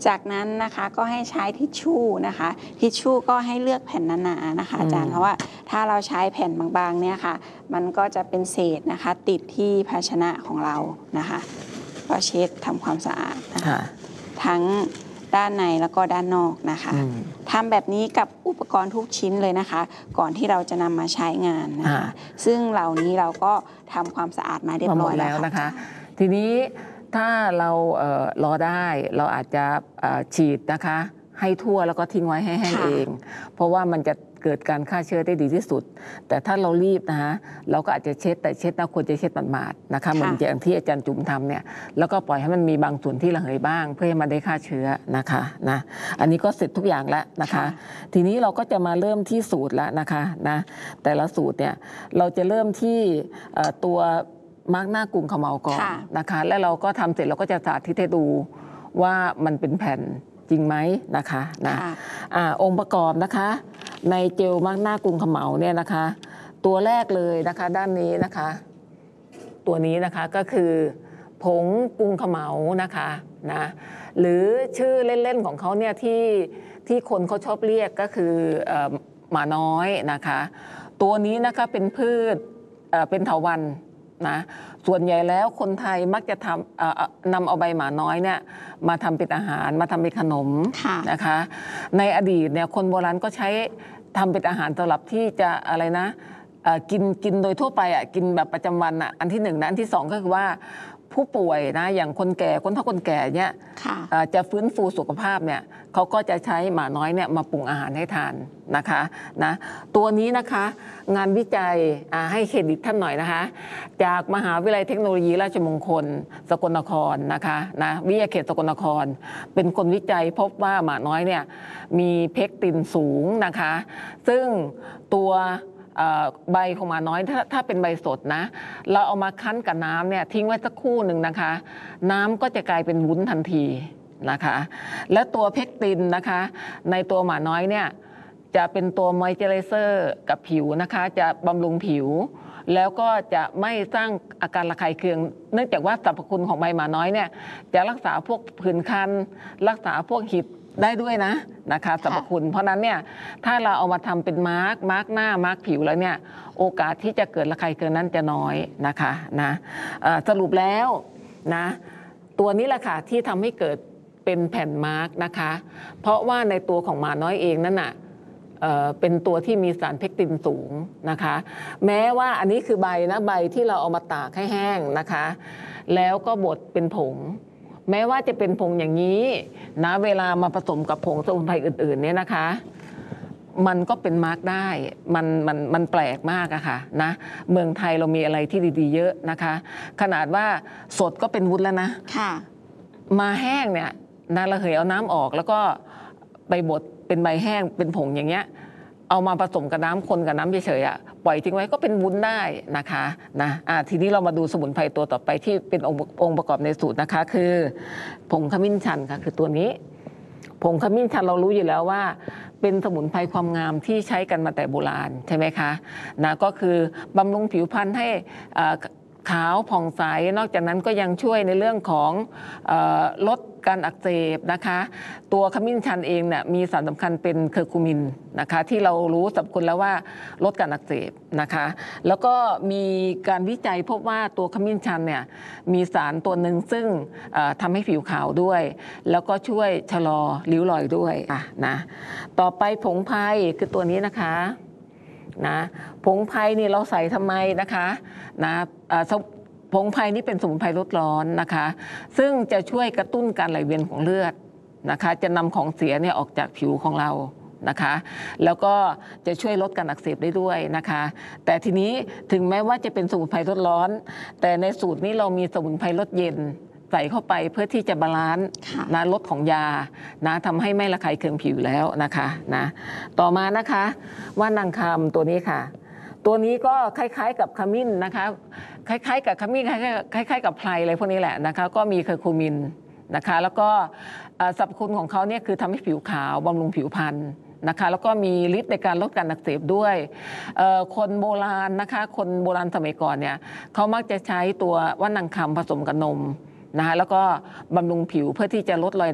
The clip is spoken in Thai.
จากนั้นนะคะก็ให้ใช้ทิชชู่นะคะทิชชู่ก็ให้เลือกแผ่นหนาๆนะคะอาจารย์เพราะว่าถ้าเราใช้แผ่นบางๆเนี่ยค่ะมันก็จะเป็นเศษนะคะติดที่ภาชนะของเรานะคะก็เช็ดทำความสะอาดนะคะทั้งด้านในแล้วก็ด้านนอกนะคะทำแบบนี้กับอุปกรณ์ทุกชิ้นเลยนะคะก่อนที่เราจะนำมาใช้งานนะคะซึ่งเหล่านี้เราก็ทำความสะอาดมาเรียบร้อยแล้วนะคะทีนี้ถ้าเรารอได้เราอาจจะฉีดนะคะให้ทั่วแล้วก็ทิ้งไว้ให้แห้งเองเพราะว่ามันจะเกิดการฆ่าเชื้อได้ดีที่สุดแต่ถ้าเรารีบนะคะเราก็อาจจะเช็ดแต่เช็ดเราควรจะเช็ดหมาดๆนะคะเหมือนอย่างที่อาจารย์จุ๋มทำเนี่ยแล้วก็ปล่อยให้มันมีบางส่วนที่ระเหยบ้างเพื่อให้มันได้ฆ่าเชื้อนะคะนะอันนี้ก็เสร็จทุกอย่างแล้วนะคะทีนี้เราก็จะมาเริ่มที่สูตรแล้วนะคะนะแต่ละสูตรเนี่ยเราจะเริ่มที่ตัวมาร์กหน้ากุ้งขมเหลาก่อนนะคะแล้วเราก็ทำเสร็จเราก็จะสาธิตให้ดูว่ามันเป็นแผ่นจริงไหมนะคะนะองค์ประกอบนะคะในเจลมาร์กหน้ากุ้งขมเหลาเนี่ยนะคะตัวแรกเลยนะคะด้านนี้นะคะตัวนี้นะคะก็คือผงกุ้งขมเหลานะคะนะหรือชื่อเล่นๆของเขาเนี่ยที่คนเขาชอบเรียกก็คือหมาน้อยนะคะตัวนี้นะคะเป็นพืชเป็นเถาวัลย์นะส่วนใหญ่แล้วคนไทยมักจะนำเอาใบหมาน้อยเนี่ยมาทำเป็นอาหารมาทำเป็นขนมนะคะในอดีตเนี่ยคนโบราณก็ใช้ทำเป็นอาหารสำหรับที่จะอะไรนะกินโดยทั่วไปกินแบบประจำวันอันที่หนึ่งนะอันที่สองก็คือว่าผู้ป่วยนะอย่างคนแก่คนเฒ่าคนแก่เนี่ยจะฟื้นฟูสุขภาพเนี่ยเขาก็จะใช้หมาน้อยเนี่ยมาปรุงอาหารให้ทานนะคะนะตัวนี้นะคะงานวิจัยให้เครดิตท่านหน่อยนะคะจากมหาวิทยาลัยเทคโนโลยีราชมงคลสกลนครนะคะนะวิทยาเขตสกลนครเป็นคนวิจัยพบว่าหมาน้อยเนี่ยมีเพกตินสูงนะคะซึ่งตัวใบของหมาน้อยถ้าเป็นใบสดนะเราเอามาคั้นกับน้ำเนี่ยทิ้งไว้สักครู่หนึ่งนะคะน้ำก็จะกลายเป็นวุ้นทันทีนะคะและตัวเพกตินนะคะในตัวหมาน้อยเนี่ยจะเป็นตัวมอยเจอไรเซอร์กับผิวนะคะจะบำรุงผิวแล้วก็จะไม่สร้างอาการระคายเคืองเนื่องจากว่าสรรพคุณของใบหมาน้อยเนี่ยจะรักษาพวกผื่นคันรักษาพวกหิดได้ด้วยนะคะสรรพคุณเพราะนั้นเนี่ยถ้าเราเอามาทำเป็นมาร์กหน้ามาร์กผิวแล้วเนี่ยโอกาสที่จะเกิดระคายเคืองนั้นจะน้อยนะคะนะสรุปแล้วนะตัวนี้แหละค่ะที่ทำให้เกิดเป็นแผ่นมาร์กนะคะเพราะว่าในตัวของหมาน้อยเองนั่นน่ะเป็นตัวที่มีสารเพกตินสูงนะคะแม้ว่าอันนี้คือใบนะใบที่เราเอามาตากให้แห้งนะคะแล้วก็บดเป็นผงแม้ว่าจะเป็นผงอย่างนี้นะเวลามาผสมกับผงสมุนไพรอื่นๆเนี่ยนะคะมันก็เป็นมาร์กได้มันแปลกมากอะค่ะนะเมืองไทยเรามีอะไรที่ดีๆเยอะนะคะขนาดว่าสดก็เป็นวุ้นแล้วนะมาแห้งเนี่ยนะระเหยเอาน้ำออกแล้วก็ไปบดเป็นใบแห้งเป็นผงอย่างเงี้ยเอามาผสมกับน้ำคนกับน้ำเฉยๆปล่อยทิ้งไว้ก็เป็นวุ้นได้นะคะนะทีนี้เรามาดูสมุนไพรตัวต่อไปที่เป็นองค์ประกอบในสูตรนะคะคือผงขมิ้นชันค่ะคือตัวนี้ผงขมิ้นชันเรารู้อยู่แล้วว่าเป็นสมุนไพรความงามที่ใช้กันมาแต่โบราณใช่ไหมคะนะก็คือบำรุงผิวพรรณให้ขาวผ่องใสนอกจากนั้นก็ยังช่วยในเรื่องของลดการอักเสบนะคะตัวขมิ้นชันเองเนี่ยมีสารสำคัญเป็นเคอร์คูมินนะคะที่เรารู้สรรพคุณแล้วว่าลดการอักเสบนะคะแล้วก็มีการวิจัยพบว่าตัวขมิ้นชันเนี่ยมีสารตัวหนึ่งซึ่งทำให้ผิวขาวด้วยแล้วก็ช่วยชะลอริ้วรอยด้วยนะต่อไปผงไพรคือตัวนี้นะคะนะผงไพรนี่เราใส่ทำไมนะคะนะผงไพรนี่เป็นสมุนไพรลดร้อนนะคะซึ่งจะช่วยกระตุ้นการไหลเวียนของเลือดนะคะจะนำของเสียเนี่ยออกจากผิวของเรานะคะแล้วก็จะช่วยลดการอักเสบได้ด้วยนะคะแต่ทีนี้ถึงแม้ว่าจะเป็นสมุนไพรลดร้อนแต่ในสูตรนี้เรามีสมุนไพรลดเย็นใส่เข้าไปเพื่อที่จะบาลานซ์นะลดของยานะทำให้ไม่ระคายเคืองผิวแล้วนะคะนะต่อมานะคะว่านางคำตัวนี้ค่ะตัวนี้ก็คล้ายๆกับขมิ้นนะคะคล้ายๆกับขมิ้นคล้ายๆกับไพรอะไรพวกนี้แหละนะคะก็มีเคอร์คูมินนะคะแล้วก็สรรพคุณของเขาเนี่ยคือทำให้ผิวขาวบำรุงผิวพรรณนะคะแล้วก็มีฤทธิ์ในการลดการอักเสบด้วยคนโบราณนะคะคนโบราณสมัยก่อนเนี่ยเขามักจะใช้ตัวว่านางคำผสมกับนมนะคะแล้วก็บำรุงผิวเพื่อที่จะลดรอย